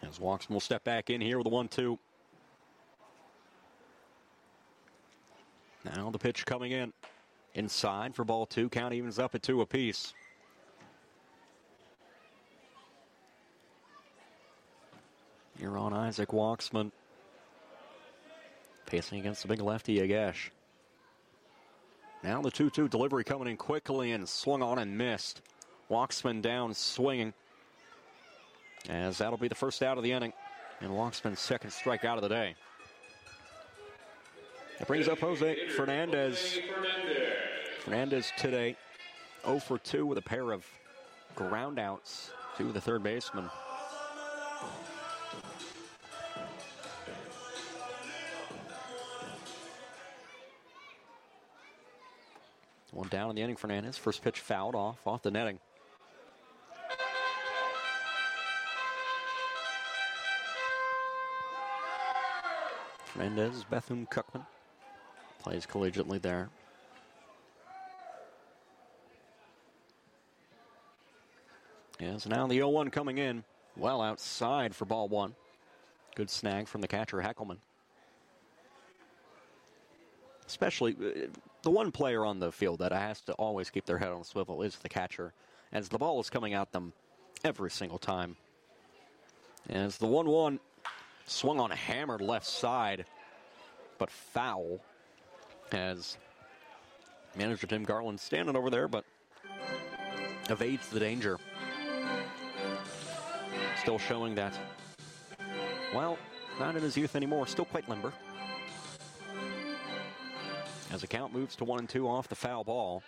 As Waxman will step back in here with a 1-2. Now the pitch coming in. Inside for ball 2. Count evens up at 2 apiece. Here on Isaac Waxman. Pacing against the big lefty, Yagesh. Now the 2-2 delivery coming in quickly and swung on and missed. Waxman down swinging. As that'll be the first out of the inning. And Waxman's second strikeout of the day. That brings up Jose Fernandez. Fernandez today 0 for 2 with a pair of groundouts to the third baseman. One down in the inning, Fernandez. First pitch fouled off the netting. Fernandez, Bethune-Cookman. Plays collegiately there. Yes, now the 0-1 coming in. Well outside for ball 1. Good snag from the catcher, Heckelman. Especially, the one player on the field that has to always keep their head on a swivel is the catcher, as the ball is coming at them every single time. As the 1-1 swung on a hammered left side, but foul, as manager Tim Garland standing over there, but evades the danger. Still showing that, well, not in his youth anymore, still quite limber. As the count moves to 1-2 off the foul ball.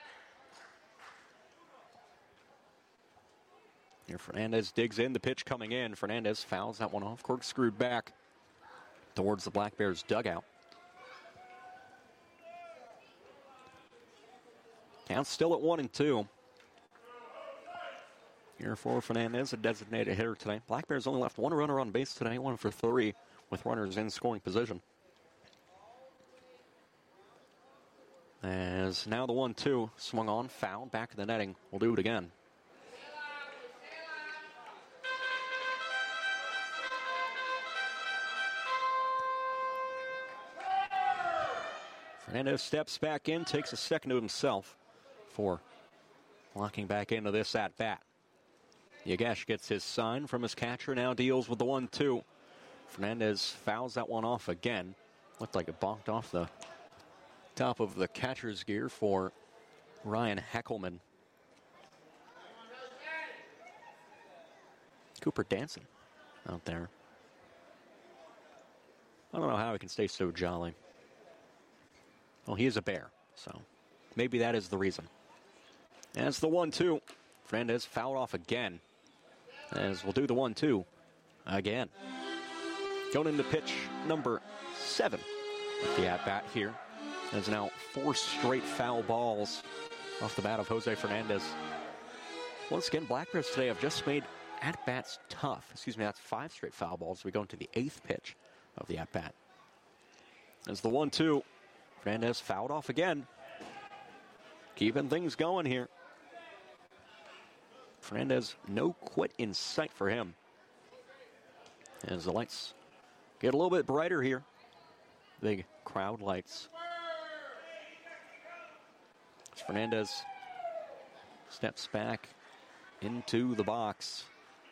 Here Fernandez digs in, the pitch coming in. Fernandez fouls that one off, corkscrewed back towards the Black Bears dugout. Count still at 1-2. Here for Fernandez, a designated hitter today. Black Bears only left one runner on base today, 1 for 3 with runners in scoring position. As now the 1-2 swung on, foul, back of the netting. We'll do it again. Fernandez steps back in, takes a second to himself for locking back into this at-bat. Yagesh gets his sign from his catcher, now deals with the 1-2. Fernandez fouls that one off again. Looked like it bonked off the top of the catcher's gear for Ryan Heckelman. Cooper Danson out there. I don't know how he can stay so jolly. Well, he is a Bear, so maybe that is the reason. As the 1-2, Fernandez fouled off again. As we'll do the 1-2 again. Going into pitch number 7 at the at-bat here. There's now 4 straight foul balls off the bat of Jose Fernandez. Once again, Black Bears today have just made at-bats tough. That's 5 straight foul balls. We go into the 8th pitch of the at-bat. As the 1-2, Fernandez fouled off again. Keeping things going here. Fernandez, no quit in sight for him. As the lights get a little bit brighter here. Big crowd lights. As Fernandez steps back into the box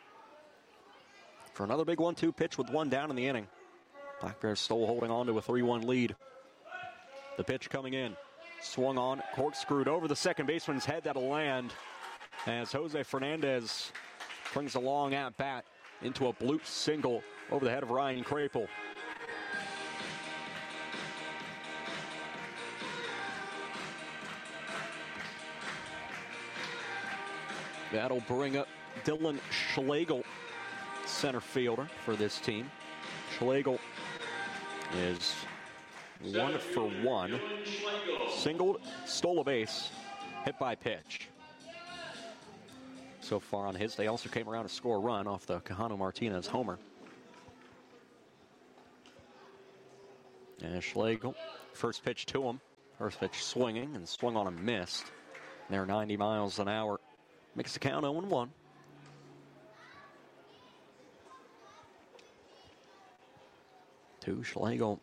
for another big 1-2 pitch with 1 down in the inning. Black Bears still holding on to a 3-1 lead. The pitch coming in. Swung on, corkscrewed over the second baseman's head. That'll land as Jose Fernandez brings a long at-bat into a bloop single over the head of Ryan Krapel. That'll bring up Dylan Schlegel, center fielder for this team. Schlegel is 1 for 1. Singled, stole a base, hit by pitch. So far on his day, also came around to score a run off the Quijano Martinez homer. And Schlegel, first pitch to him. First pitch swinging and swung on and missed. They're 90 miles an hour. Makes the count 0-1. to Schlegel.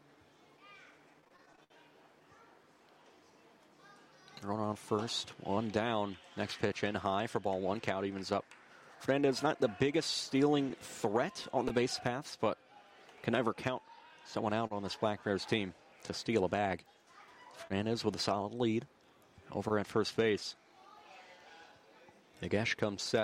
Run on first, one down. Next pitch in high for ball one. Count evens up. Fernandez not the biggest stealing threat on the base paths, but can never count someone out on this Black Bears team to steal a bag. Fernandez with a solid lead over at first base. Yagesh comes set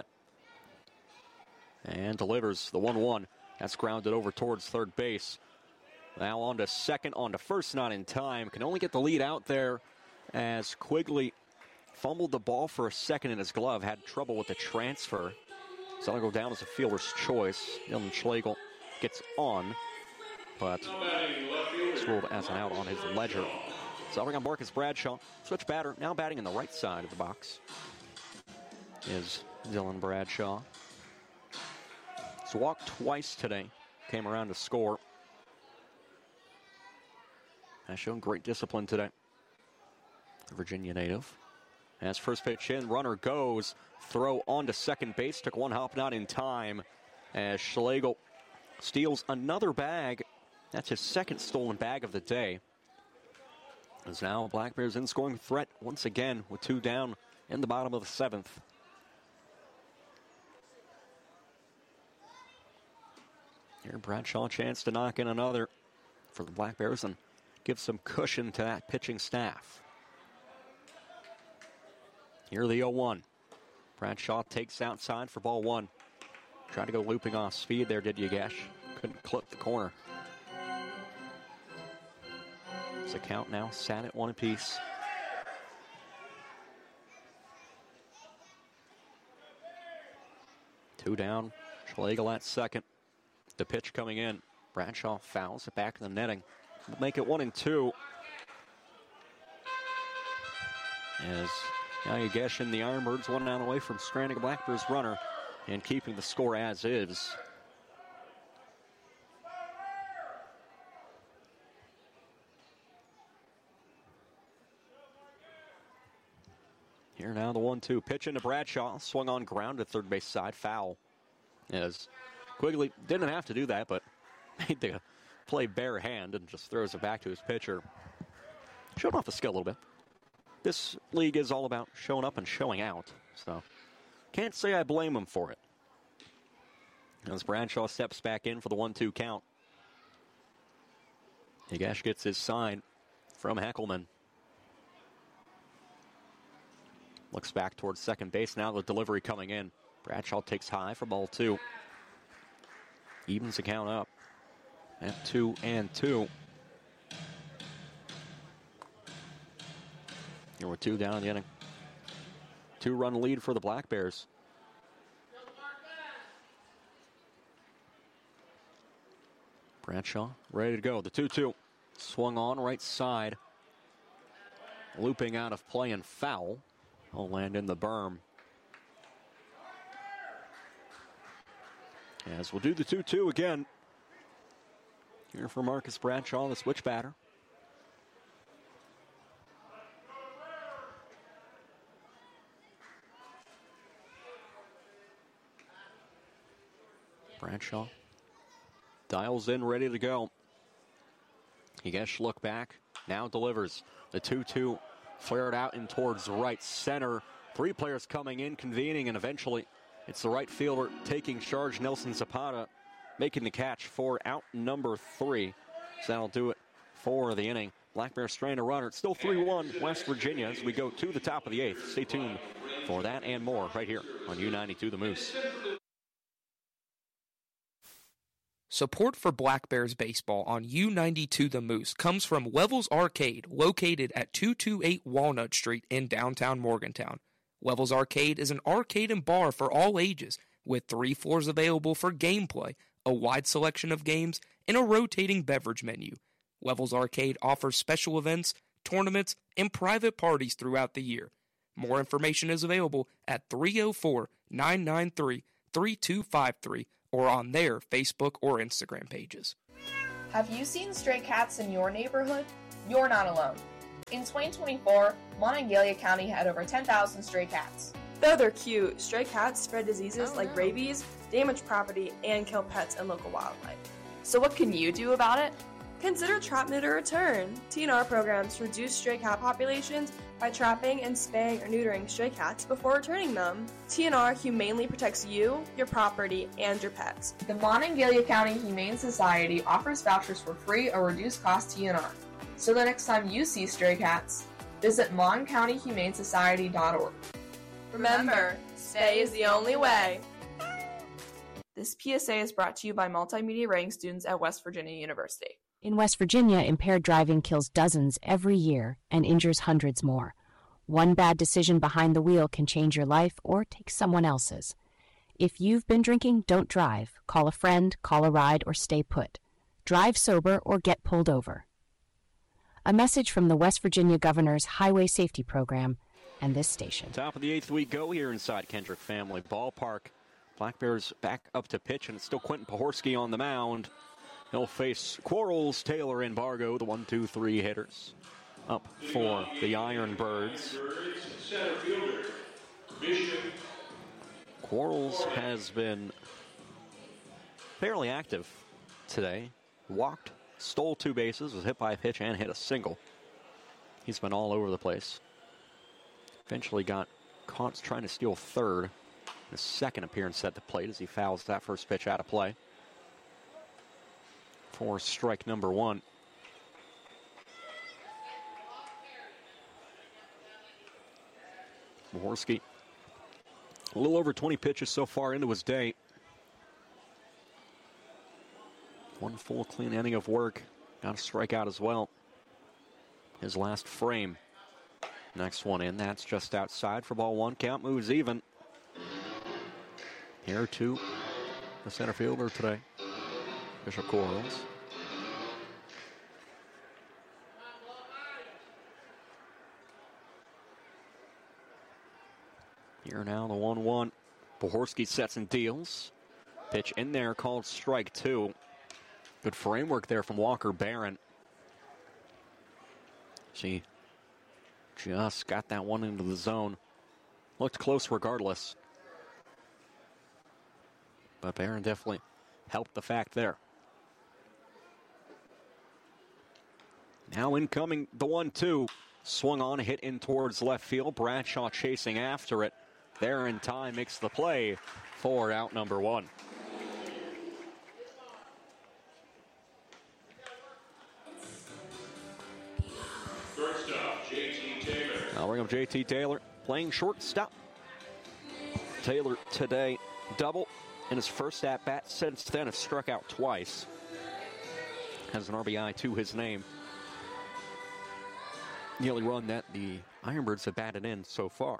and delivers the 1-1. That's grounded over towards third base. Now on to second, on to first, not in time. Can only get the lead out there as Quigley fumbled the ball for a second in his glove, had trouble with the transfer. So that'll go down as a fielder's choice. Dylan Schlegel gets on, but it's ruled as an out on his ledger. So on Marcus Bradshaw, switch batter, now batting in the right side of the box is Dylan Bradshaw. He's walked twice today, came around to score. Has shown great discipline today. The Virginia native. As first pitch in, runner goes. Throw on to second base. Took one hop, not in time. As Schlegel steals another bag. That's his second stolen bag of the day. As now Black Bears in scoring threat once again with two down in the bottom of the seventh. Here Bradshaw a chance to knock in another for the Black Bears and give some cushion to that pitching staff. Here the 0-1. Bradshaw takes outside for ball one. Tried to go looping off speed there, did Yagesh. Couldn't clip the corner. It's a count now, sat at one apiece. Two down, Schlegel at second. The pitch coming in. Bradshaw fouls it back to the netting. We'll make it 1-2. As now Yagesh and the Ironbirds one down away from stranding a Black Bears runner and keeping the score as is. Here now the 1-2 pitch into Bradshaw. Swung on ground at third base side. Foul. As Quigley didn't have to do that, but made the play bare hand and just throws it back to his pitcher. Showing off the skill a little bit. This league is all about showing up and showing out, so can't say I blame him for it. As Bradshaw steps back in for the 1-2 count. Yagesh gets his sign from Heckelman. Looks back towards second base. Now the delivery coming in. Bradshaw takes high for ball two. Evens the count up at 2-2. Here with two down in the inning. 2-run lead for the Black Bears. Bradshaw ready to go. The 2-2 swung on right side. Looping out of play and foul. Will land in the berm. As we'll do the 2-2 again. Here for Marcus Bradshaw, the switch batter. Bradshaw dials in, ready to go. Yagesh look back, now delivers. The 2-2 flared out in towards right center. Three players coming in, convening, and eventually it's the right fielder taking charge. Nelson Zapata making the catch for out number 3. So that'll do it for the inning. Black Bears stranded a runner. It's still 3-1 West Virginia as we go to the top of the 8th. Stay tuned for that and more right here on U92 The Moose. Support for Black Bears baseball on U92 The Moose comes from Levels Arcade, located at 228 Walnut Street in downtown Morgantown. Levels Arcade is an arcade and bar for all ages, with 3 floors available for gameplay, a wide selection of games, and a rotating beverage menu. Levels Arcade offers special events, tournaments, and private parties throughout the year. More information is available at 304-993-3253 or on their Facebook or Instagram pages. Have you seen stray cats in your neighborhood? You're not alone. In 2024, Monongalia County had over 10,000 stray cats. Though they're cute, stray cats spread diseases like rabies, damage property, and kill pets and local wildlife. So what can you do about it? Consider Trap Neuter Return, TNR programs to reduce stray cat populations by trapping and spaying or neutering stray cats before returning them. TNR humanely protects you, your property, and your pets. The Monongalia County Humane Society offers vouchers for free or reduced cost TNR. So the next time you see stray cats, visit moncountyhumanesociety.org. Remember, stay is the only way. This PSA is brought to you by multimedia writing students at West Virginia University. In West Virginia, impaired driving kills dozens every year and injures hundreds more. One bad decision behind the wheel can change your life or take someone else's. If you've been drinking, don't drive. Call a friend, call a ride, or stay put. Drive sober or get pulled over. A message from the West Virginia Governor's Highway Safety Program and this station. Top of the 8th we go here inside Kendrick Family Ballpark. Black Bears back up to pitch, and it's still Quentin Pohorsky on the mound. He'll face Quarles, Taylor, and Bargo, the 1-2-3 hitters. Up for the Iron Birds. Quarles has been fairly active today. Walked, stole 2 bases, was hit by a pitch, and hit a single. He's been all over the place. Eventually got caught trying to steal third. His second appearance at the plate as he fouls that first pitch out of play. For strike number 1. Pohorsky, a little over 20 pitches so far into his day. 1 full clean inning of work. Got a strikeout as well. His last frame. Next one in, that's just outside for ball 1. Count moves even. Here to the center fielder today, Bishop Quarles. Here now the 1-1. Pohorsky sets and deals. Pitch in there called strike 2. Good framework there from Walker Barron. She just got that one into the zone. Looked close regardless. But Barron definitely helped the fact there. Now incoming the 1-2. Swung on, hit in towards left field. Bradshaw chasing after it. There in time makes the play for out number 1. Shortstop, J.T. Taylor. I'll bring up J.T. Taylor playing shortstop. Taylor today double in his first at-bat. Since then has struck out twice. Has an RBI to his name. The only run that the Ironbirds have batted in so far.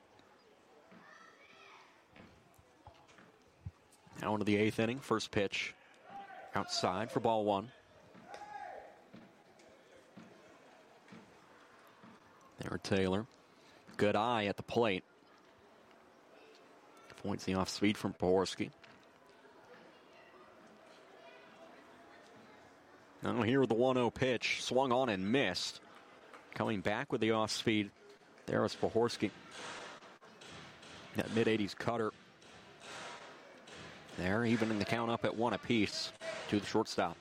Now into the 8th inning. First pitch outside for ball 1. There Taylor. Good eye at the plate. Points the off speed from Pohorsky. Now here with the 1-0 pitch. Swung on and missed. Coming back with the off speed. There was Pohorsky. That mid-80s cutter. There, even in the count up at 1 apiece to the shortstop.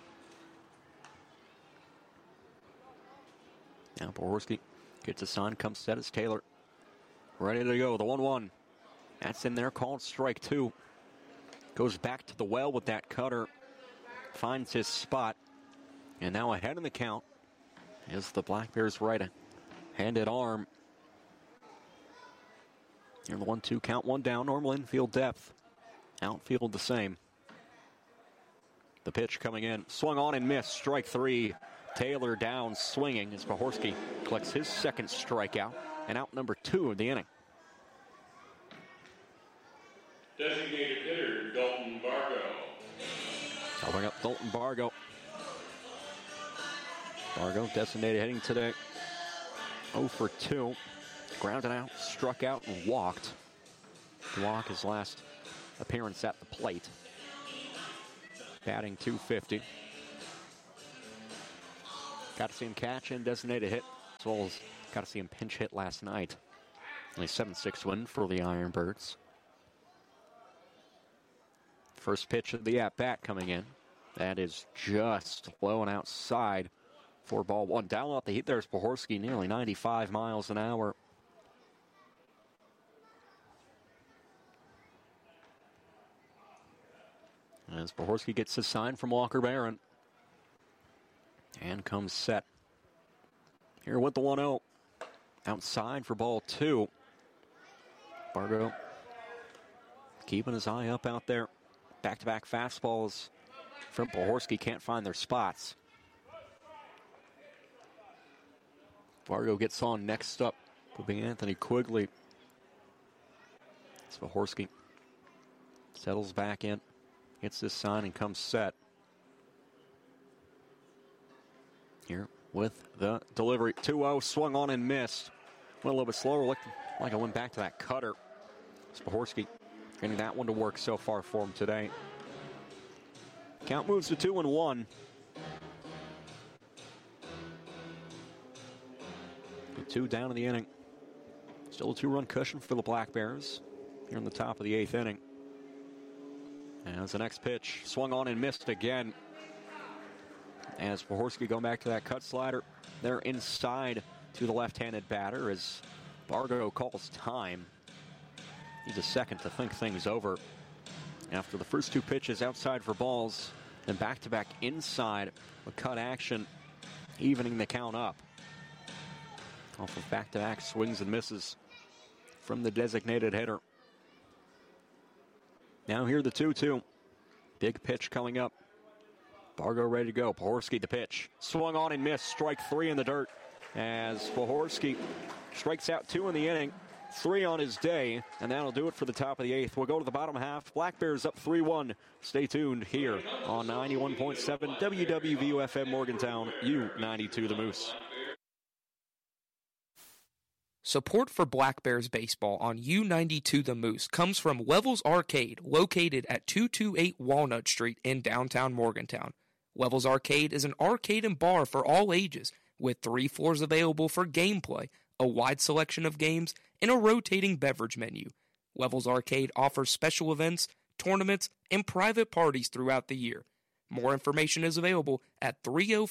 Now Pohorsky gets a sign, comes set as Taylor. Ready to go, the 1-1. That's in there, called strike 2. Goes back to the well with that cutter. Finds his spot. And now ahead in the count is the Black Bears' right-handed arm. Here the 1-2 count, 1 down, normal infield depth. Outfield the same. The pitch coming in, swung on and missed, strike 3. Taylor down swinging as Pohorsky collects his second strikeout and out number 2 of the inning. Designated hitter, Dalton Bargo. I'll bring up Dalton Bargo. Bargo designated hitting today. 0 for 2. Grounded out, struck out, and walked. Walk his last appearance at the plate. Batting .250. Got to see him catch and designated hit, as well as got to see him pinch hit last night. Only 7-6 win for the Ironbirds. First pitch of the at-bat coming in. That is just low and outside for ball one. Down off the heat, there's Pohorsky, nearly 95 miles an hour. As Pohorsky gets his sign from Walker Barron. And comes set. Here with the 1-0. Outside for ball two. Bargo keeping his eye up out there. Back-to-back fastballs from Pohorsky, can't find their spots. Bargo gets on next up. Will be Anthony Quigley. It's Pohorsky. Settles back in. Gets this sign and comes set. Here with the delivery. 2-0, swung on and missed. Went a little bit slower, looked like I went back to that cutter. Pohorsky getting that one to work so far for him today. Count moves to 2-1. Two down in the inning. Still a 2-run cushion for the Black Bears here in the top of the 8th inning. As the next pitch swung on and missed again. As Pohorsky going back to that cut slider. They're inside to the left-handed batter as Bargo calls time. He's a second to think things over. After the first two pitches outside for balls, then back-to-back inside with cut action, evening the count up. Off of back-to-back swings and misses from the designated hitter. Now here the 2-2. Big pitch coming up. Bargo ready to go. Pohorsky the pitch. Swung on and missed. Strike three in the dirt. As Pohorsky strikes out two in the inning. 3 on his day. And that'll do it for the top of the 8th. We'll go to the bottom half. Black Bears up 3-1. Stay tuned here on 91.7 WWVU-FM Morgantown. U92 The Moose. Support for Black Bears baseball on U92 The Moose comes from Levels Arcade, located at 228 Walnut Street in downtown Morgantown. Levels Arcade is an arcade and bar for all ages, with 3 floors available for gameplay, a wide selection of games, and a rotating beverage menu. Levels Arcade offers special events, tournaments, and private parties throughout the year. More information is available at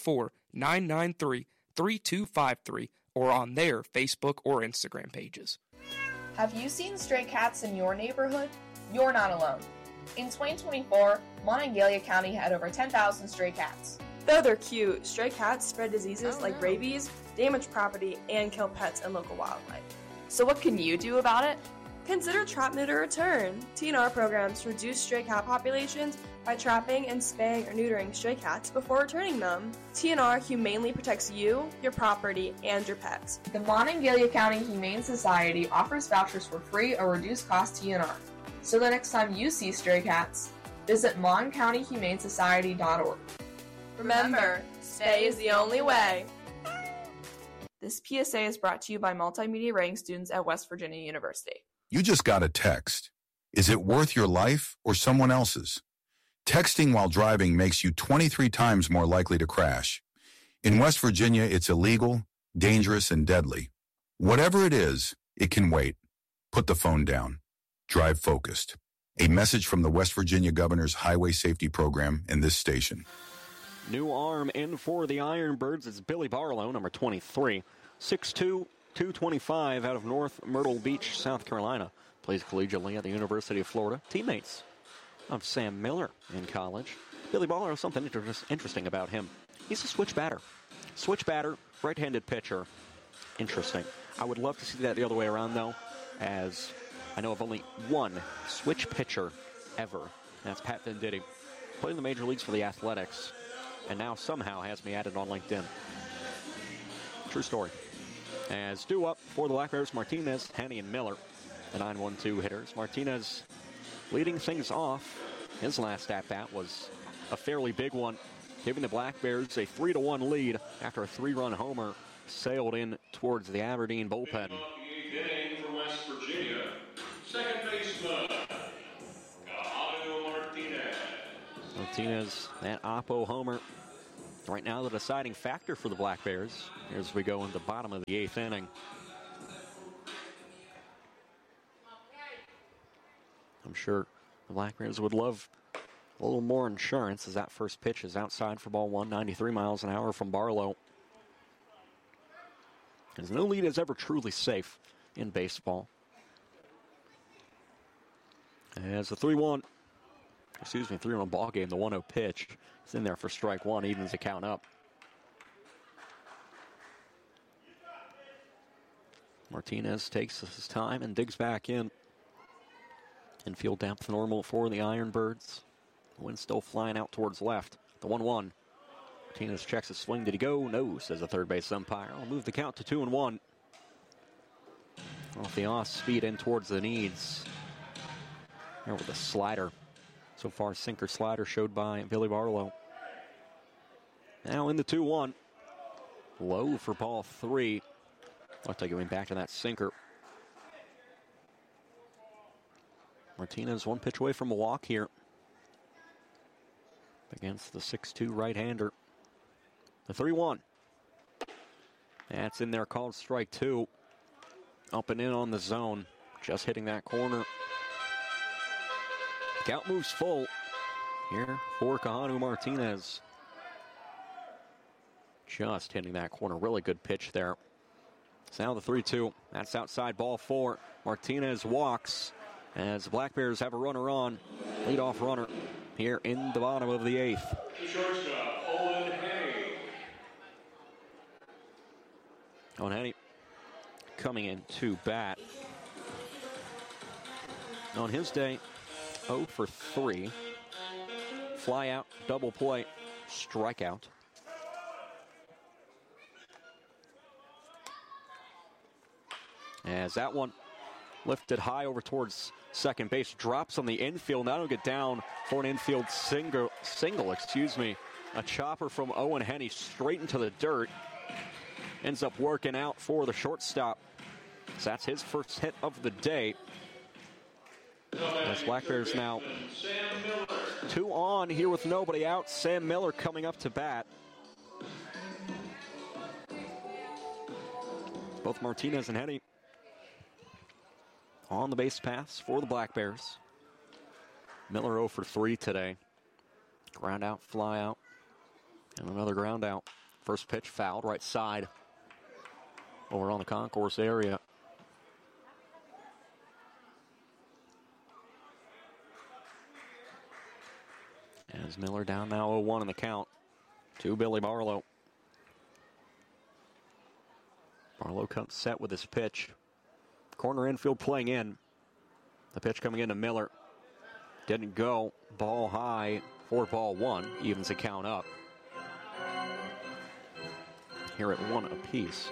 304-993-3253 or on their Facebook or Instagram pages. Have you seen stray cats in your neighborhood? You're not alone. In 2024, Monongalia County had over 10,000 stray cats. Though they're cute, stray cats spread diseases like rabies, damage property, and kill pets and local wildlife. So what can you do about it? Consider Trap, Neuter, Return, TNR programs to reduce stray cat populations by trapping and spaying or neutering stray cats before returning them. TNR humanely protects you, your property, and your pets. The Monongalia County Humane Society offers vouchers for free or reduced cost TNR. So the next time you see stray cats, visit moncountyhumanesociety.org. Remember, stay is the only way. This PSA is brought to you by multimedia writing students at West Virginia University. You just got a text. Is it worth your life or someone else's? Texting while driving makes you 23 times more likely to crash. In West Virginia, it's illegal, dangerous, and deadly. Whatever it is, it can wait. Put the phone down. Drive focused. A message from the West Virginia Governor's Highway Safety Program and this station. New arm in for the Ironbirds. It's Billy Barlow, number 23. 6'2", 225 out of North Myrtle Beach, South Carolina. Plays collegiately at the University of Florida. Teammates of Sam Miller in college. Billy Barlow, something interesting about him. He's a switch batter. Switch batter, right-handed pitcher. Interesting. I would love to see that the other way around, though, as I know of only one switch pitcher ever. That's Pat Venditti. Played in the major leagues for the Athletics, and now somehow has me added on LinkedIn. True story. As due up for the Black Bears, Martinez, Henney, and Miller, the 9-1-2 hitters. Martinez leading things off. His last at-bat was a fairly big one, giving the Black Bears a 3-1 lead after a 3-run homer sailed in towards the Aberdeen bullpen. Inning for West Virginia, second baseman, Gato Martinez. Martinez, that Oppo homer, right now the deciding factor for the Black Bears as we go in the bottom of the 8th inning. I'm sure the Black Bears would love A little more insurance as that first pitch is outside for ball one, 93 miles an hour from Barlow. As no lead is ever truly safe in baseball. As the 3-1 ball game, the 1-0 pitch is in there for strike one, evens the count up. Martinez takes his time and digs back in. Infield depth normal for the Ironbirds. Wind still flying out towards left. The 1-1. Martinez checks his swing. Did he go? No, says the third base umpire. I'll move the count to 2-1. Off the off speed in towards the knees. There with a slider. So far, sinker slider showed by Billy Barlow. Now in the 2-1. Low for ball three. Looks like going back to that sinker. Martinez one pitch away from a walk here against the 6'2 right-hander. The 3-1. That's in there, called strike two. Up and in on the zone. Just hitting that corner. Count moves full here for Kahanu Martinez. Just hitting that corner. Really good pitch there. So now the 3-2. That's outside ball four. Martinez walks as the Black Bears have a runner on. Leadoff runner here in the bottom of the eighth. Shortstop, Owen Henny. Owen Henny coming in to bat. On his day, 0 for 3. Fly out, double play, strikeout. As that one lifted high over towards second base, drops on the infield. Now it'll get down for an infield single. A chopper from Owen Henny straight into the dirt. Ends up working out for the shortstop. So that's his first hit of the day. As Black Bears now 2 on here with nobody out. Sam Miller coming up to bat. Both Martinez and Henny on the base paths for the Black Bears. Miller 0 for 3 today. Ground out, fly out, and another ground out. First pitch fouled right side over on the concourse area. As Miller down now 0-1 in the count to Billy Barlow. Barlow comes set with his pitch. Corner infield playing in. The pitch coming into Miller. Didn't go. Ball high for ball one. Evens the count up. Here at 1 apiece.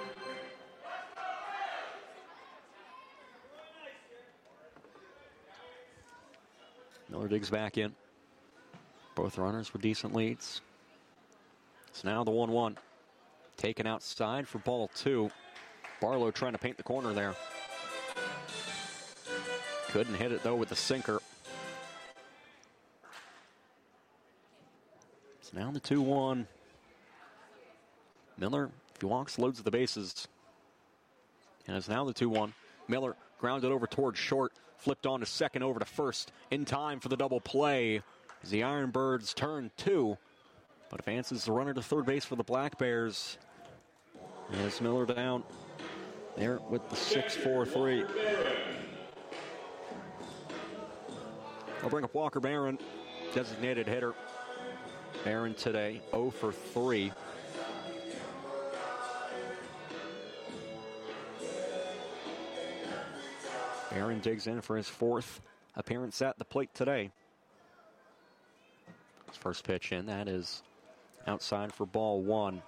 Miller digs back in. Both runners with decent leads. It's now the 1-1. Taken outside for ball two. Barlow trying to paint the corner there. Couldn't hit it though with the sinker. It's now the 2-1. Miller, if he walks, loads the bases. And it's now the 2-1. Miller grounded over towards short. Flipped on to second, over to first. In time for the double play. As the Ironbirds turn 2. But advances the runner to third base for the Black Bears. As Miller down there with the 6-4-3. I'll bring up Walker Barron, designated hitter. Barron today 0 for 3. Barron digs in for his 4th appearance at the plate today. His first pitch in, that is outside for ball one.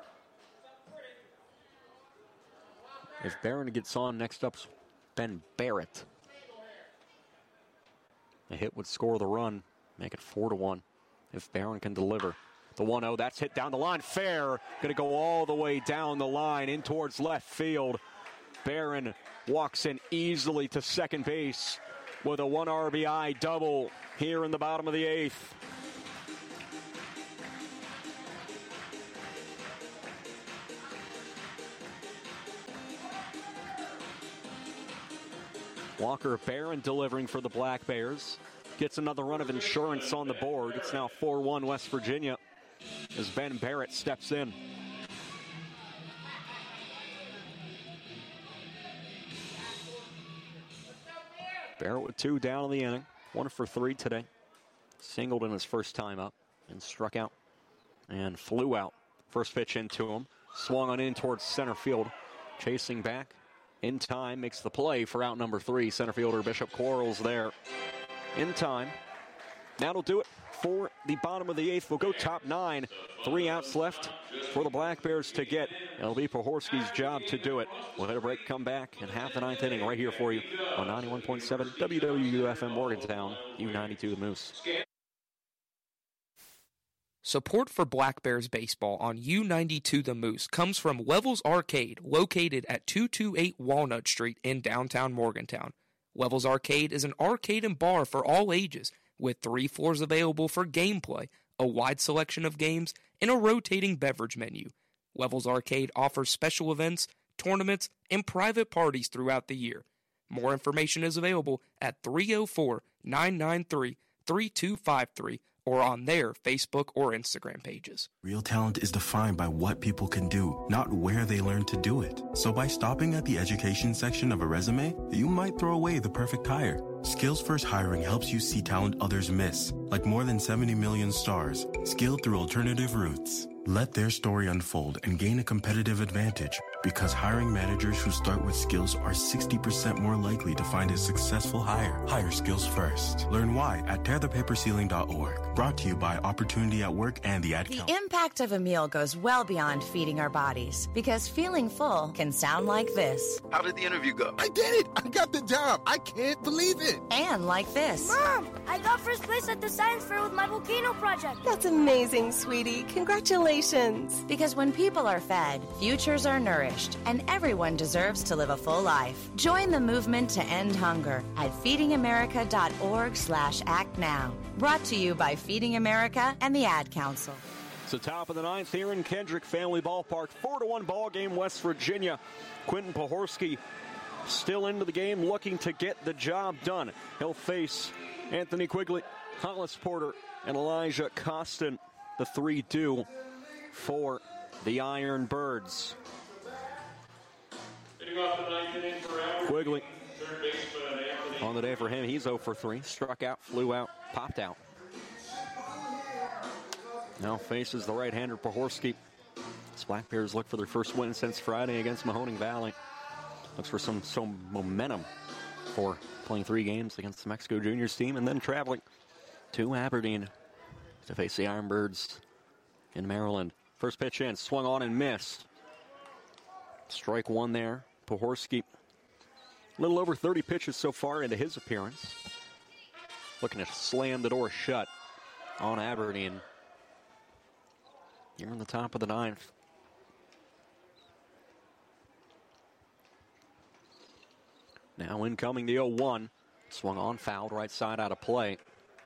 If Barron gets on, next up's Ben Barrett. A hit would score the run, make it 4-1 if Barron can deliver. The 1-0, that's hit down the line, fair. Gonna go all the way down the line in towards left field. Barron walks in easily to second base with a 1 RBI double here in the bottom of the 8th. Walker Barron delivering for the Black Bears. gets another run of insurance on the board. It's now 4-1 West Virginia as Ben Barrett steps in. Barrett with 2 down in the inning. 1 for 3 today. Singled in his first time up and struck out and flew out. First pitch into him. Swung on in towards center field. Chasing back in time. Makes the play for out number 3. Center fielder Bishop Quarles there in time. That'll do it for the bottom of the 8th. We'll go top 9. 3 outs left for the Black Bears to get. It'll be Pohorski's job to do it. We'll hit a break, come back, and half the 9th inning right here for you on 91.7 WWUFM Morgantown, U92 The Moose. Support for Black Bears baseball on U92 The Moose comes from Levels Arcade, located at 228 Walnut Street in downtown Morgantown. Levels Arcade is an arcade and bar for all ages, with 3 floors available for gameplay, a wide selection of games, and a rotating beverage menu. Levels Arcade offers special events, tournaments, and private parties throughout the year. More information is available at 304-993-3253 or on their Facebook or Instagram pages. Real talent is defined by what people can do, not where they learn to do it. So by stopping at the education section of a resume, you might throw away the perfect hire. Skills First Hiring helps you see talent others miss, like more than 70 million stars, skilled through alternative routes. Let their story unfold and gain a competitive advantage, because hiring managers who start with skills are 60% more likely to find a successful hire. Hire skills first. Learn why at tearthepaperceiling.org. Brought to you by Opportunity at Work and the Ad Council. The impact of a meal goes well beyond feeding our bodies, because feeling full can sound like this. How did the interview go? I did it! I got the job! I can't believe it! And like this. Mom, I got first place at the science fair with my volcano project. That's amazing, sweetie. Congratulations. Because when people are fed, futures are nourished, and everyone deserves to live a full life. Join the movement to end hunger at feedingamerica.org/act now. Brought to you by Feeding America and the Ad Council. It's the top of the 9th here in Kendrick Family Ballpark. 4-1 ball game, West Virginia. Quentin Pohorski still into the game, looking to get the job done. He'll face Anthony Quigley, Hollis Porter, and Elijah Costin. The 3-2 for the Iron Birds. Quigley on the day for him. He's 0 for 3. Struck out, flew out, popped out. Now faces the right-hander Pohorski. The Black Bears look for their first win since Friday against Mahoning Valley. Looks for some momentum for playing 3 games against the Mexico Juniors team and then traveling to Aberdeen to face the Iron Birds in Maryland. First pitch in, swung on and missed. Strike 1 there. Pohorski, a little over 30 pitches so far into his appearance. Looking to slam the door shut on Aberdeen. Here in the top of the 9th. Now incoming the 0-1. Swung on, fouled, right side out of play.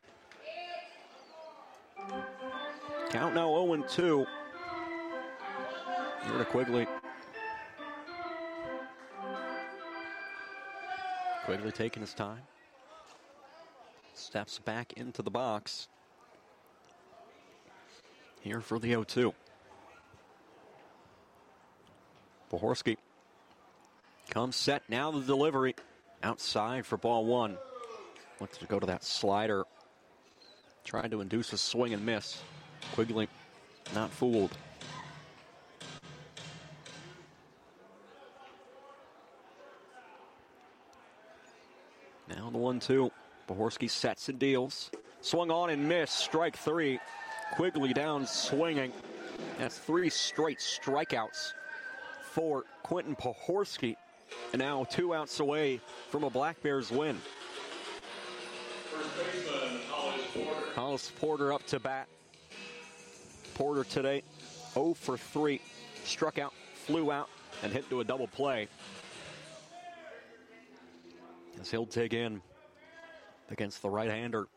Count now 0-2. Here to Quigley. Quigley taking his time. Steps back into the box. Here for the 0-2. Pohorski comes set. Now the delivery. Outside for ball 1. Looks to go to that slider. Trying to induce a swing and miss. Quigley not fooled. Now the 1-2. Pohorski sets and deals. Swung on and missed. Strike 3. Quigley down swinging. That's 3 straight strikeouts for Quentin Pohorski. And now 2 outs away from a Black Bears win. First baseman, Hollis Porter up to bat. Porter today 0 for 3. Struck out, flew out, and hit to a double play. As he'll dig in against the right-hander.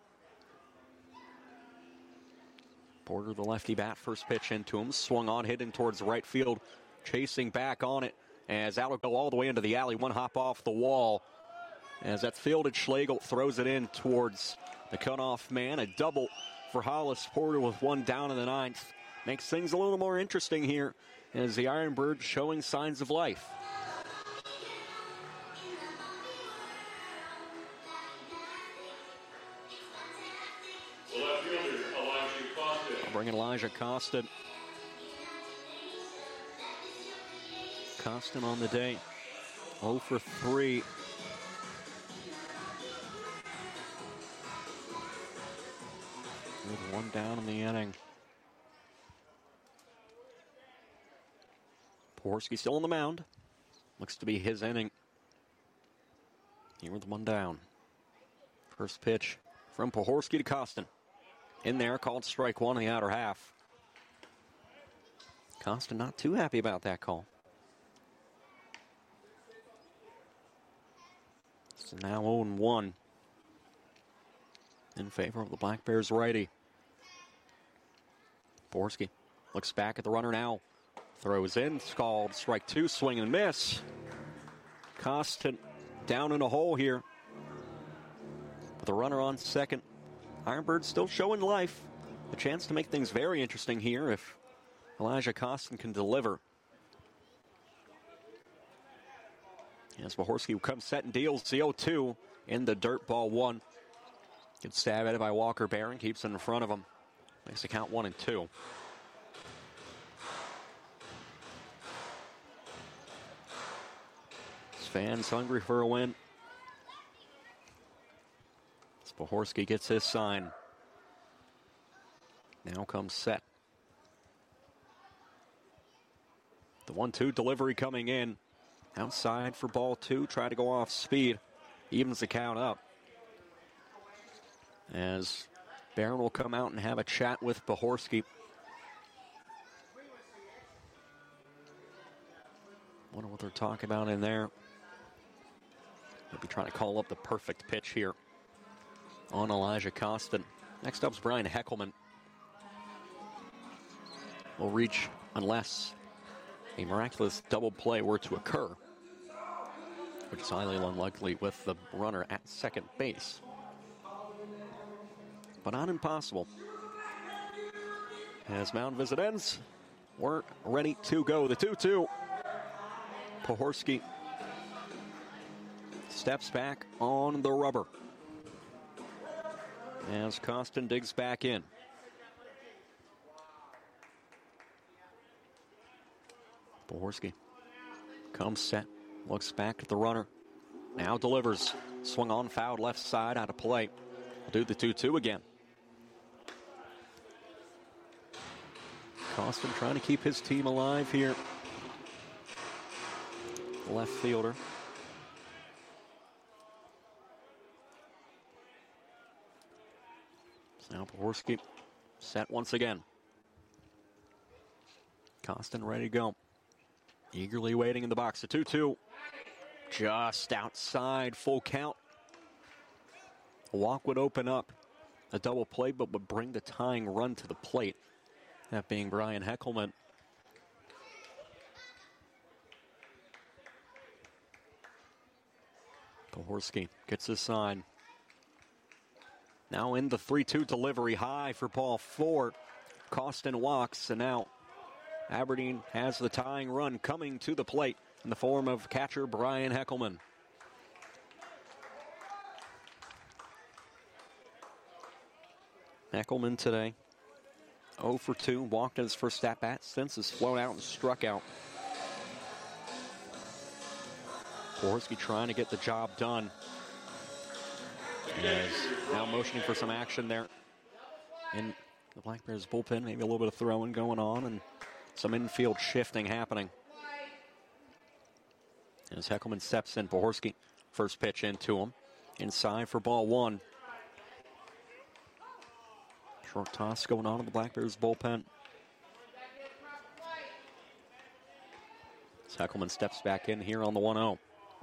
Porter, the lefty bat, first pitch into him. Swung on, hitting towards right field. Chasing back on it. As that'll go all the way into the alley. 1 hop off the wall. As that's fielded, Schlegel throws it in towards The cutoff man, a double for Hollis Porter with one down in the ninth. Makes things a little more interesting here as the Ironbirds showing signs of life. I'll bring in Elijah Costin. Costin on the day, 0 for 3. With one down in the inning. Pohorsky still on the mound. Looks to be his inning. Here with one down. First pitch from Pohorsky to Costin. In there, called strike one in the outer half. Costin not too happy about that call. So now 0-1 in favor of the Black Bears righty. Pohorsky looks back at the runner now. Throws in, it's called strike two, swing and miss. Costin down in a hole here. With a runner on second. Ironbirds still showing life. A chance to make things very interesting here if Elijah Costin can deliver. As Pohorsky comes set and deals the 0-2 in the dirt, ball one. Good stab at it by Walker Barron, keeps it in front of him. Makes the count 1-2. Fans hungry for a win. As Pohorsky gets his sign. Now comes set. The 1-2 delivery coming in. Outside for ball two. Try to go off speed. Evens the count up. As Barron will come out and have a chat with Pohorsky. Wonder what they're talking about in there. Maybe trying to call up the perfect pitch here on Elijah Costin. Next up is Brian Heckelman. Will reach unless a miraculous double play were to occur, which is highly unlikely with the runner at second base. But not impossible. As mound visit ends, we're ready to go. The 2-2. Pohorsky steps back on the rubber as Costin digs back in. Pohorsky comes set, looks back at the runner, now delivers. Swung on, fouled left side, out of play. We'll do the 2-2 again. Costin trying to keep his team alive here. Left fielder. Now Pohorsky set once again. Costin ready to go. Eagerly waiting in the box. The 2-2. Just outside, full count. A walk would open up a double play, but would bring the tying run to the plate. That being Brian Heckelman. Pohorsky gets his sign. Now in the 3-2 delivery, high for ball four. Costin walks, and now Aberdeen has the tying run coming to the plate in the form of catcher Brian Heckelman. Heckelman today, 0 for 2, walked in his first at-bat since has flown out and struck out. Pohorsky trying to get the job done. Is now motioning for some action there in the Black Bears bullpen. Maybe a little bit of throwing going on and some infield shifting happening. As Heckelman steps in, Pohorsky, first pitch into him. Inside for ball one. Short toss going on in the Black Bears bullpen. As Heckelman steps back in here on the 1-0.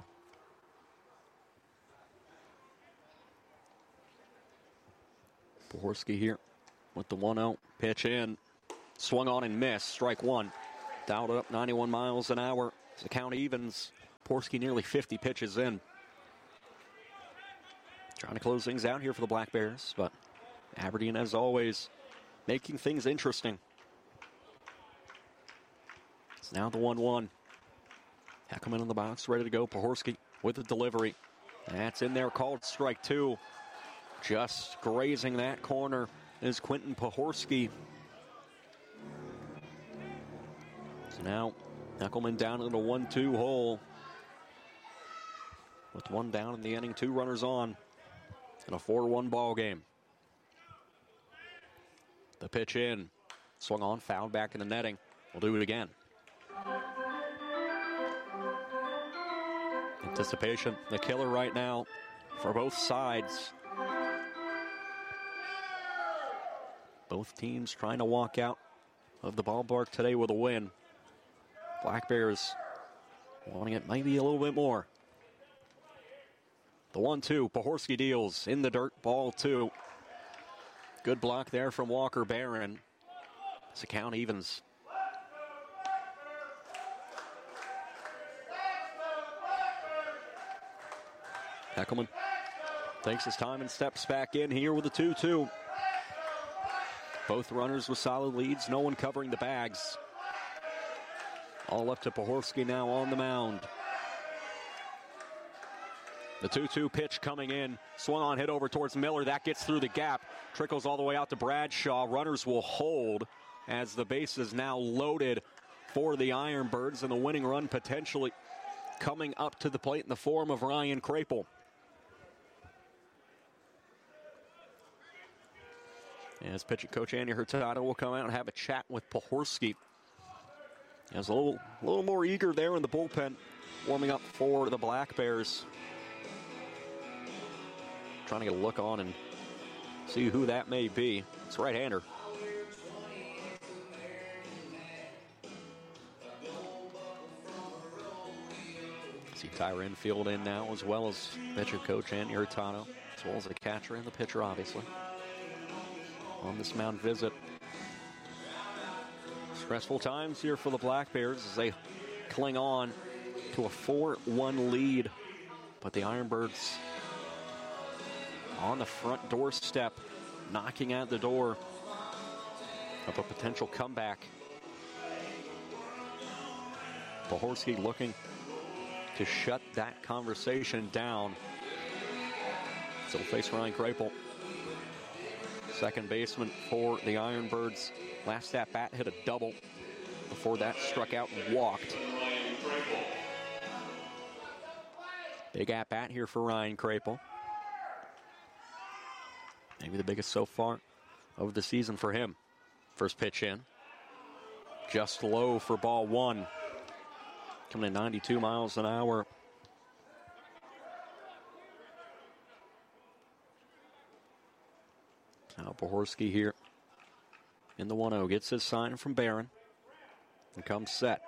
Pohorsky here with the 1-0. Pitch in. Swung on and missed. Strike one. Dialed up 91 miles an hour. As the count evens. Pohorsky nearly 50 pitches in. Trying to close things out here for the Black Bears, but Aberdeen, as always, making things interesting. It's now the 1-1. Heckelman in the box, ready to go. Pohorski with the delivery. That's in there, called strike two. Just grazing that corner is Quentin Pohorski. So now Heckelman down in the 1-2 hole. With one down in the inning, 2 runners on in a 4-1 ball game. The pitch in, swung on, fouled back in the netting. We'll do it again. Anticipation, the killer right now for both sides. Both teams trying to walk out of the ballpark today with a win. Black Bears wanting it maybe a little bit more. The 1-2, Pohorski deals in the dirt, ball 2. Good block there from Walker Barron. As the count evens. Heckelman takes his time and steps back in here with a 2-2. Both runners with solid leads, no one covering the bags. All up to Pohorski now on the mound. The 2-2 pitch coming in, swung on, hit over towards Miller. That gets through the gap, trickles all the way out to Bradshaw. Runners will hold as the base is now loaded for the Ironbirds, and the winning run potentially coming up to the plate in the form of Ryan Krapel. As pitching coach Andy Hurtado will come out and have a chat with Pohorski. He's a little more eager there in the bullpen, warming up for the Black Bears. Trying to get a look on and see who that may be. It's a right-hander. See Tyra Infield in now, as well as pitcher coach Andy Hurtado, as well as the catcher and the pitcher, obviously, on this mound visit. Stressful times here for the Black Bears as they cling on to a 4-1 lead. But the Ironbirds on the front doorstep, knocking at the door of a potential comeback. Pohorski looking to shut that conversation down. So we'll face Ryan Krapel, second baseman for the Ironbirds. Last at bat hit a double. Before that, struck out and walked. Big at bat here for Ryan Krapel. Maybe the biggest so far of the season for him. First pitch in. Just low for ball 1. Coming in 92 miles an hour. Now Pohorski here in the 1-0. Gets his sign from Barron. And comes set.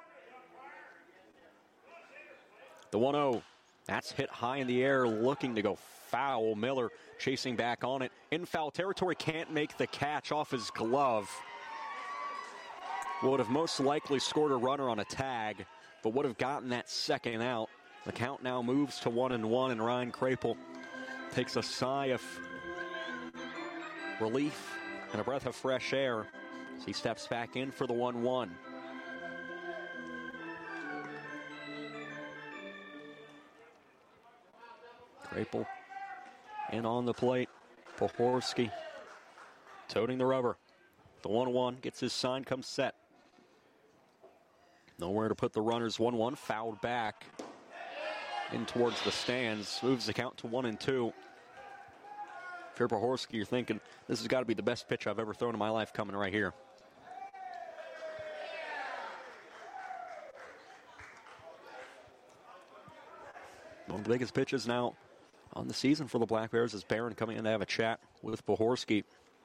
The 1-0. That's hit high in the air, looking to go foul. Miller chasing back on it. In foul territory, can't make the catch off his glove. Would have most likely scored a runner on a tag, but would have gotten that second out. The count now moves to 1-1, and Ryan Krapel takes a sigh of relief and a breath of fresh air as he steps back in for the 1-1. Krapel in on the plate. Pohorski toting the rubber. The 1-1 gets his sign, comes set. Nowhere to put the runners. 1-1 fouled back in towards the stands. Moves the count to 1-2. If you're Pohorski, you're thinking, this has got to be the best pitch I've ever thrown in my life coming right here. One of the biggest pitches now on the season for the Black Bears is Barron coming in to have a chat with Pohorski.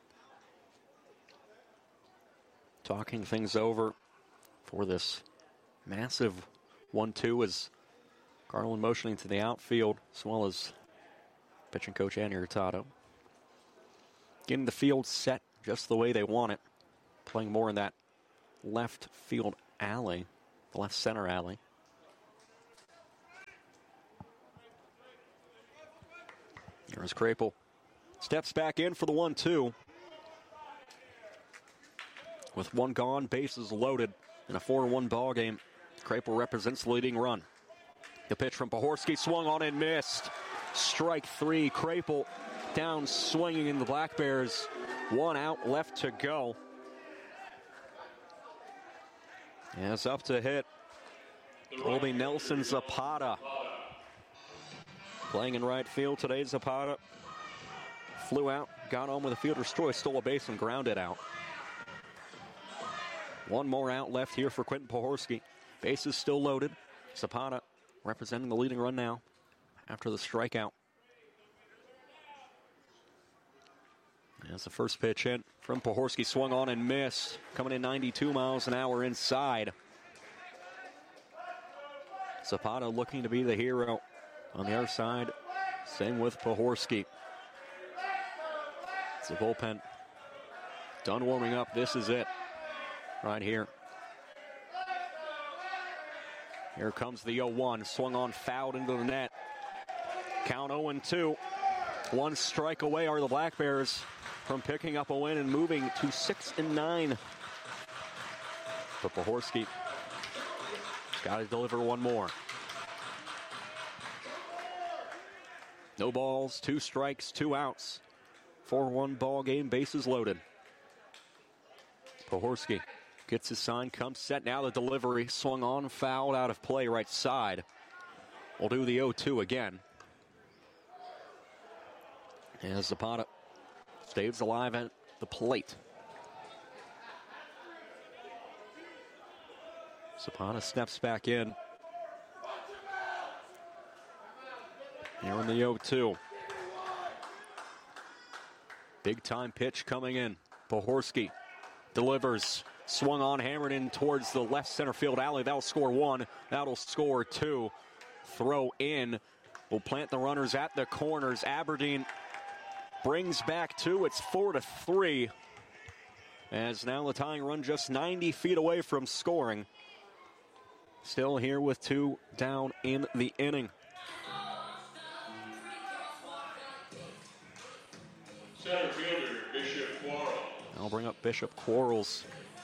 Talking things over for this massive 1-2 as Garland motioning to the outfield, as well as pitching coach Andy Hurtado. Getting the field set just the way they want it. Playing more in that left field alley, the left center alley. There's Krapel. Steps back in for the 1-2. With one gone, bases loaded in a 4-1 ball game. Krapel represents the leading run. The pitch from Pohorski swung on and missed. Strike three. Krapel down swinging in the Black Bears. One out left to go. And it's up to hit. Colby Nelson Zapata. Playing in right field today, Zapata flew out, got on with a fielder's choice, stole a base and grounded out. One more out left here for Quentin Pohorski. Bases still loaded. Zapata representing the leading run now after the strikeout. As the first pitch in from Pohorski, swung on and missed. Coming in 92 miles an hour inside. Zapata looking to be the hero on the other side. Same with Pohorski. It's the bullpen done warming up. This is it right here. Here comes the 0-1. Swung on, fouled into the net. Count 0-2. One strike away are the Black Bears from picking up a win and moving to 6-9. But Pohorski got to deliver one more. No balls, 2 strikes, 2 outs. 4-1 ball game, bases loaded. Pohorski gets his sign, comes set. Now the delivery, swung on, fouled out of play right side. We'll do the 0-2 again. And Zapata stays alive at the plate. Zapata steps back in. Here in the 0-2. Big time pitch coming in. Pohorski delivers. Swung on, hammered in towards the left center field alley. That'll score 1. That'll score 2. Throw in. Will plant the runners at the corners. Aberdeen brings back 2. It's 4-3. As now the tying run just 90 feet away from scoring. Still here with 2 down in the inning. Center fielder, Bishop Quarles. I'll bring up Bishop Quarles.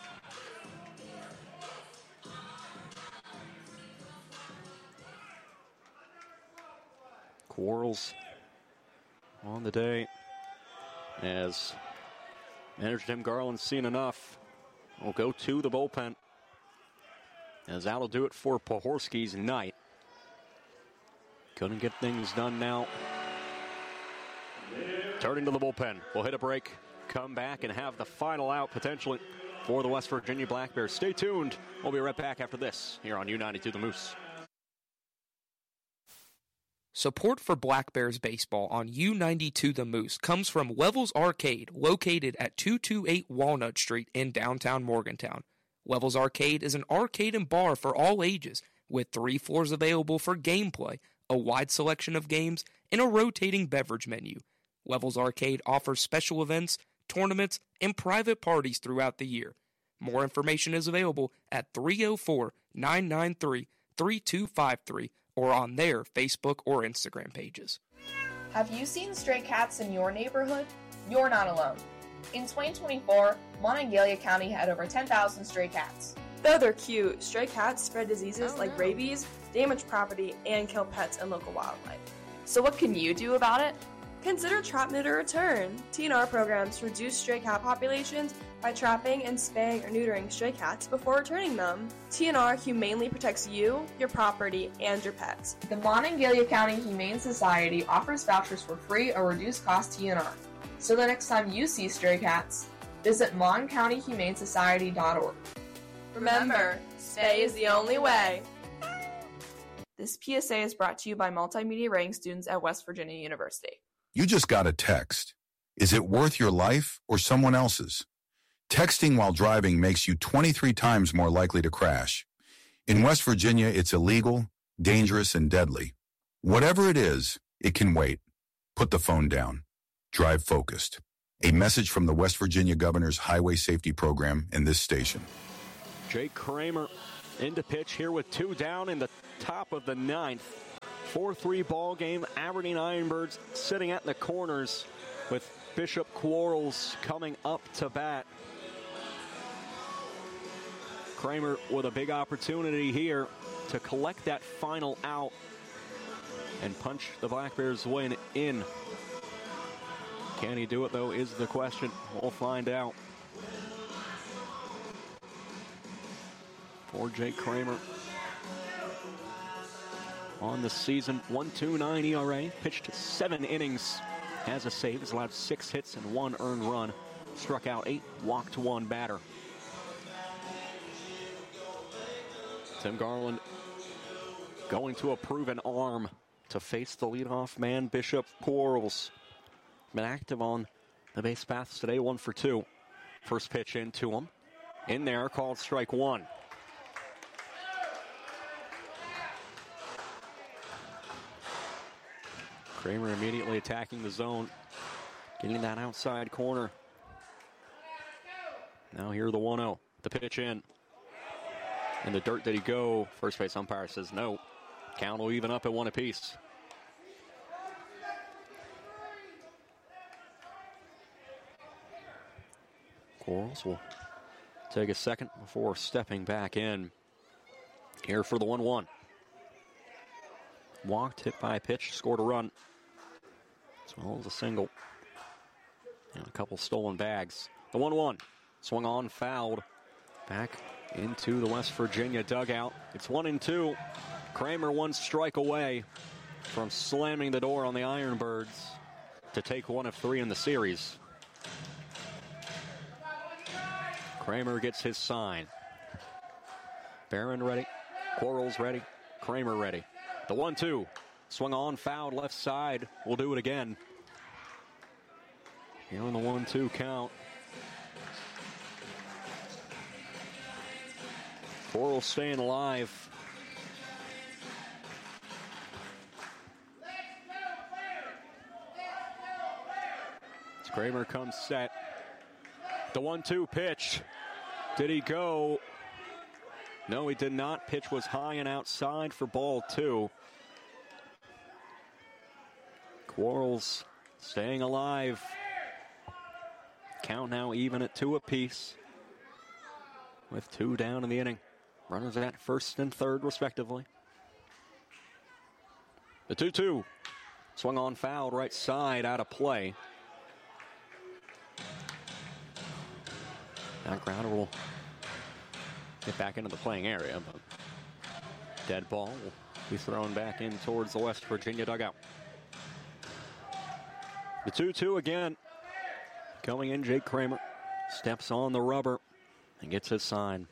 Quarles on the day as manager Tim Garland's seen enough. We'll go to the bullpen as that'll do it for Pohorski's night. Couldn't get things done now. Turning to the bullpen. We'll hit a break, come back, and have the final out potentially for the West Virginia Black Bears. Stay tuned. We'll be right back after this here on U92 The Moose. Support for Black Bears baseball on U92 The Moose comes from Levels Arcade, located at 228 Walnut Street in downtown Morgantown. Levels Arcade is an arcade and bar for all ages, with 3 floors available for gameplay, a wide selection of games, and a rotating beverage menu. Levels Arcade offers special events, tournaments, and private parties throughout the year. More information is available at 304-993-3253 or on their Facebook or Instagram pages. Have you seen stray cats in your neighborhood? You're not alone. In 2024, Monongalia County had over 10,000 stray cats. Though they're cute, stray cats spread diseases like rabies, damage property, and kill pets and local wildlife. So what can you do about it? Consider Trap, Neuter, Return. TNR programs reduce stray cat populations by trapping and spaying or neutering stray cats before returning them. TNR humanely protects you, your property, and your pets. The Monongalia County Humane Society offers vouchers for free or reduced cost TNR. So the next time you see stray cats, visit moncountyhumanesociety.org. Remember, spay is the only way. This PSA is brought to you by multimedia writing students at West Virginia University. You just got a text. Is it worth your life or someone else's? Texting while driving makes you 23 times more likely to crash. In West Virginia, it's illegal, dangerous, and deadly. Whatever it is, it can wait. Put the phone down. Drive focused. A message from the West Virginia Governor's Highway Safety Program and this station. Jake Kramer into pitch here with 2 down in the top of the 9th. 4-3 ball game. Aberdeen Ironbirds sitting at the corners with Bishop Quarles coming up to bat. Kramer with a big opportunity here to collect that final out and punch the Black Bears win in. Can he do it, though, is the question. We'll find out. For Jake Kramer. On the season, 1.29 ERA, pitched 7 innings, has a save, has allowed 6 hits and 1 earned run, struck out 8, walked 1 batter. Tim Garland going to a proven arm to face the leadoff man, Bishop Quarles. Been active on the base paths today, 1 for 2. First pitch into him. In there, called strike 1. Kramer immediately attacking the zone, getting that outside corner. Now here the 1-0. The pitch in. In the dirt did he go? First base umpire says no. Count will even up at 1 apiece. Quarles will take a second before stepping back in. Here for the 1-1. Walked, hit by a pitch, scored a run. As well as a single. And a couple stolen bags. The 1-1. Swung on, fouled. Back into the West Virginia dugout. It's 1-2. Kramer 1 strike away from slamming the door on the Ironbirds to take 1 of 3 in the series. Kramer gets his sign. Barron ready. Quarles ready. Kramer ready. The 1-2. Swung on, fouled, left side. We'll do it again. Here on the 1-2 count. Quarles staying alive. As Kramer comes set. The 1-2 pitch. Did he go? No, he did not. Pitch was high and outside for ball 2. Quarles staying alive. Count now even at 2 apiece. With 2 down in the inning. Runners at first and third, respectively. The 2-2. Swung on, fouled, right side, out of play. That grounder will get back into the playing area, but dead ball will be thrown back in towards the West Virginia dugout. The 2-2 again. Going in, Jake Kramer steps on the rubber and gets his sign.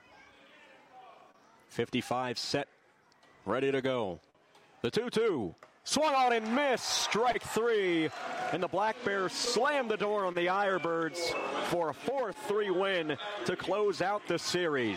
55 set, ready to go. The 2-2. Swung on and missed. Strike 3. And the Black Bears slam the door on the Ironbirds for a 4-3 win to close out the series.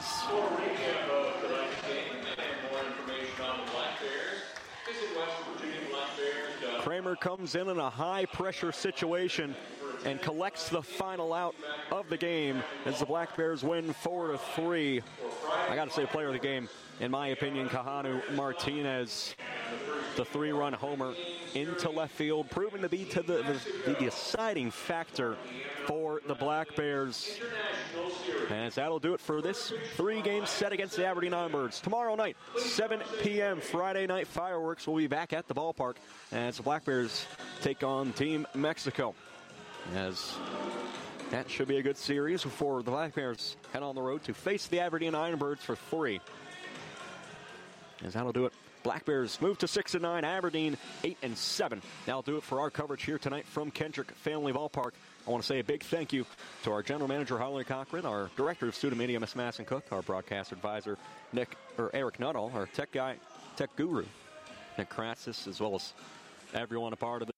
Kramer comes in a high-pressure situation and collects the final out of the game as the Black Bears win 4-3. I got to say, player of the game, in my opinion, Kahanu Martinez. The 3-run homer into left field, proving to be the deciding factor for the Black Bears. And that'll do it for this 3-game set against the Aberdeen Ironbirds. Tomorrow night, 7 p.m. Friday night fireworks will be back at the ballpark as the Black Bears take on Team Mexico. As that should be a good series before the Black Bears head on the road to face the Aberdeen Ironbirds for 3. As that'll do it. Black Bears move to 6-9, Aberdeen 8-7. That'll do it for our coverage here tonight from Kendrick Family Ballpark. I want to say a big thank you to our general manager, Holly Cochran, our director of student media, Miss Madison Cook, our broadcast advisor, Eric Nuttall, our tech guru, Nick Kratzis, as well as everyone a part of